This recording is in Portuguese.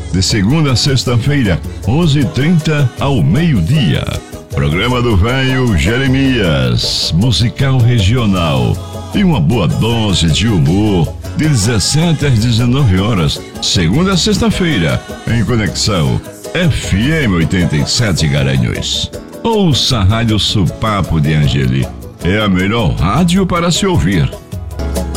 de segunda a sexta-feira, 11h30 ao meio-dia. Programa do Velho Jeremias, musical regional e uma boa dose de humor, de 17 às 19 horas, segunda a sexta-feira, em conexão FM 87 Garanhuns. Ouça a Rádio Supapo de Angeli, é a melhor rádio para se ouvir.